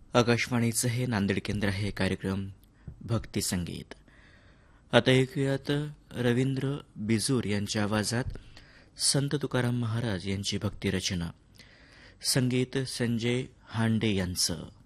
आकाशवाणीचं हे नांदेड केंद्र आहे. कार्यक्रम भक्ती संगीत. आता ऐकूयात रवींद्र बिजूर यांच्या आवाजात संत तुकाराम महाराज यांची भक्तिरचना. संगीत संजय हांडे यांचं.